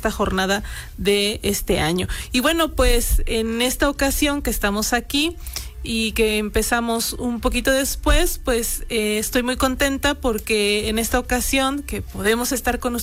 esta jornada de este año. Y bueno, pues en esta ocasión que estamos aquí y que empezamos un poquito después, pues estoy muy contenta porque en esta ocasión que podemos estar con ustedes